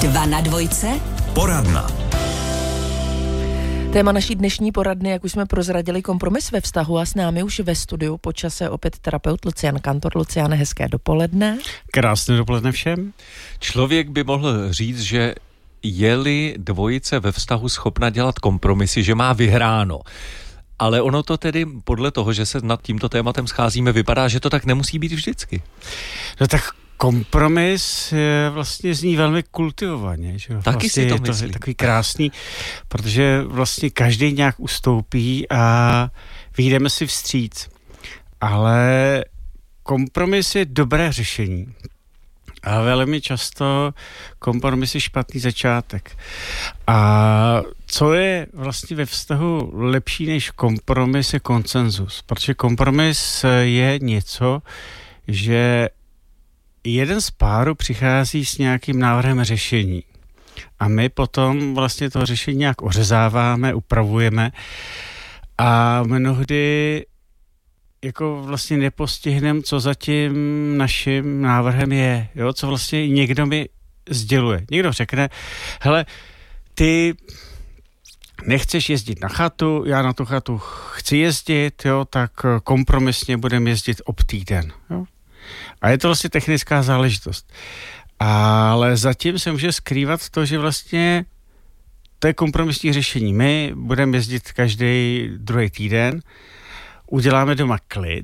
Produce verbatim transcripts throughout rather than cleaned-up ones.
Dva na dvojce. Poradna. Téma naší dnešní poradny, jak už jsme prozradili, kompromis ve vztahu, a s námi už ve studiu po čase opět terapeut Lucian Kantor. Luciane, hezké dopoledne. Krásné dopoledne všem. Člověk by mohl říct, že je-li dvojice ve vztahu schopna dělat kompromisy, že má vyhráno. Ale ono to tedy podle toho, že se nad tímto tématem scházíme, vypadá, že to tak nemusí být vždycky. No tak kompromis vlastně zní velmi kultivovaně. Že? Taky vlastně si to je myslím. To takový krásný, protože vlastně každý nějak ustoupí a vyjdeme si vstříc. Ale kompromis je dobré řešení. A velmi často kompromis je špatný začátek. A co je vlastně ve vztahu lepší než kompromis, je konsenzus. Protože kompromis je něco, že jeden z páru přichází s nějakým návrhem řešení. A my potom vlastně to řešení nějak ořezáváme, upravujeme a mnohdy jako vlastně nepostihneme, co za tím naším návrhem je, jo? Co vlastně někdo mi sděluje. Někdo řekne, hele, ty nechceš jezdit na chatu, já na tu chatu chci jezdit, jo? Tak kompromisně budeme jezdit ob týden. Jo? A je to vlastně technická záležitost. Ale zatím se může skrývat to, že vlastně to je kompromisní řešení. My budeme jezdit každý druhý týden, uděláme doma klid,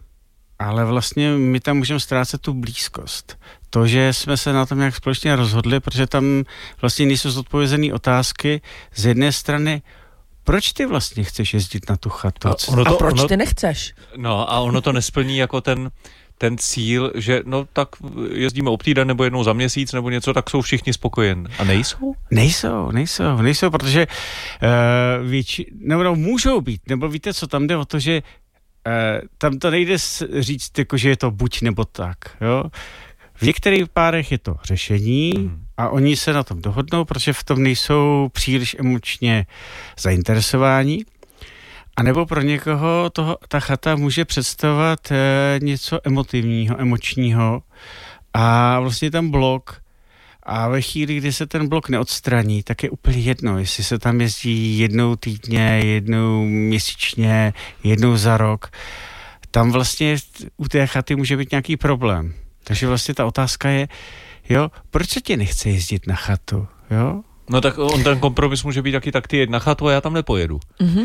ale vlastně my tam můžeme ztrácet tu blízkost. To, že jsme se na tom nějak společně rozhodli, protože tam vlastně nejsou zodpovězené otázky. Z jedné strany, proč ty vlastně chceš jezdit na tu chatu? A, ono to, a proč ono, ty nechceš? No a ono to nesplní jako ten, ten cíl, že no tak jezdíme ob týden nebo jednou za měsíc nebo něco, tak jsou všichni spokojení. A nejsou? Nejsou, nejsou, nejsou, protože uh, větši, nebo no, můžou být, nebo víte co, tam jde o to, že uh, tam to nejde říct, jako, že je to buď nebo tak, jo. V některých párech je to řešení mm. a oni se na tom dohodnou, protože v tom nejsou příliš emočně zainteresováni. A nebo pro někoho toho, ta chata může představovat e, něco emotivního, emočního a vlastně tam blok. A ve chvíli, kdy se ten blok neodstraní, tak je úplně jedno, jestli se tam jezdí jednou týdně, jednou měsíčně, jednou za rok. Tam vlastně u té chaty může být nějaký problém. Takže vlastně ta otázka je, jo, proč se tě nechce jezdit na chatu, jo? No tak on ten kompromis může být taky, tak ty jed na chatu a já tam nepojedu. Mhm.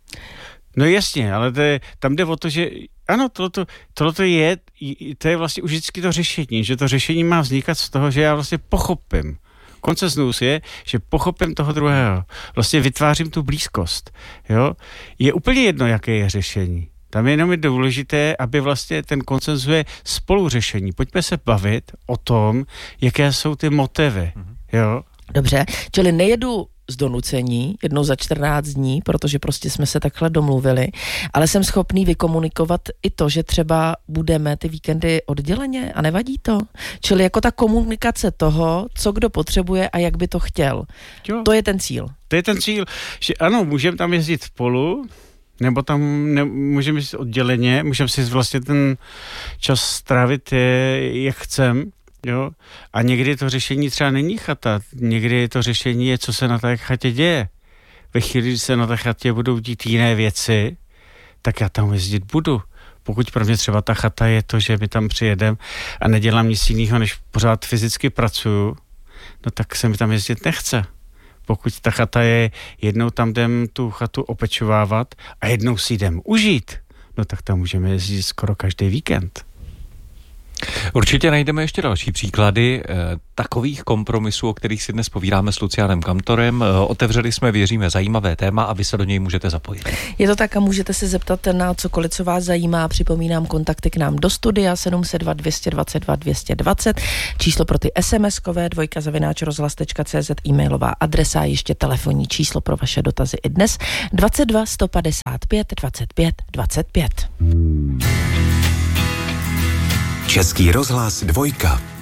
No jasně, ale to je, tam jde o to, že ano, tohleto, tohleto je, to je vlastně už vždycky to řešení, že to řešení má vznikat z toho, že já vlastně pochopím. Konsenzus je, že pochopím toho druhého. Vlastně vytvářím tu blízkost, jo? Je úplně jedno, jaké je řešení. Tam je jenom je důležité, aby vlastně ten konsenzus je spoluřešení. Pojďme se bavit o tom, jaké jsou ty motivy, jo? Dobře, čili nejedu z donucení jednou za čtrnáct dní, protože prostě jsme se takhle domluvili, ale jsem schopný vykomunikovat i to, že třeba budeme ty víkendy odděleně a nevadí to. Čili jako ta komunikace toho, co kdo potřebuje a jak by to chtěl. Jo. To je ten cíl. To je ten cíl, že ano, můžeme tam jezdit spolu, nebo tam ne, můžeme jezdit odděleně, můžeme si vlastně ten čas strávit, jak chcem. Jo? A někdy to řešení třeba není chata, někdy to řešení je, co se na té chatě děje. Ve chvíli, kdy se na té chatě budou dít jiné věci, tak já tam jezdit budu. Pokud pro mě třeba ta chata je to, že my tam přijedem a nedělám nic jiného, než pořád fyzicky pracuju, no tak se mi tam jezdit nechce. Pokud ta chata je, jednou tam jdem tu chatu opečovávat a jednou si jdem užít, no tak tam můžeme jezdit skoro každý víkend. Určitě najdeme ještě další příklady eh, takových kompromisů, o kterých si dnes povídáme s Lucianem Kantorem. Eh, otevřeli jsme, věříme, zajímavé téma a vy se do něj můžete zapojit. Je to tak a můžete se zeptat na cokoliv, co vás zajímá. Připomínám kontakty k nám do studia sedm set dva, dvě stě dvacet dva, dvě stě dvacet, číslo pro ty SMSkové, dvojka zavináč rozhlas tečka cé zet, e-mailová adresa, ještě telefonní číslo pro vaše dotazy i dnes dvacet dva, sto padesát pět, dvacet pět, dvacet pět. Český rozhlas dvojka.